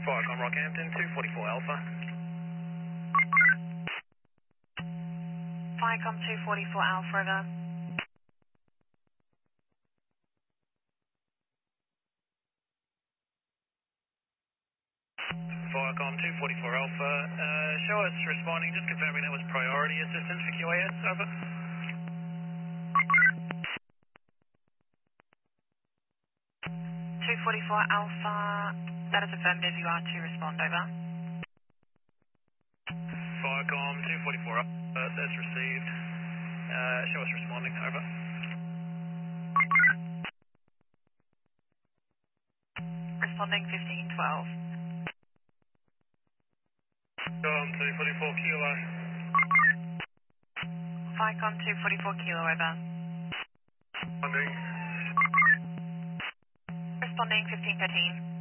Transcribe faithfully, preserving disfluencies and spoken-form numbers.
Viacom Rockhampton, two forty-four Alpha. Viacom two forty-four Alpha, over. Viacom two forty-four Alpha. Uh, show us responding, just confirming that was priority assistance for Q A S, over. two forty-four Alpha, that is affirmative, you are to respond, over. Viacom two forty-four Alpha, that's received. Uh, show us responding, over. Responding fifteen twelve. Viacom two forty-four Kilo. Viacom two forty-four Kilo, over. Responding. Responding fifteen thirteen.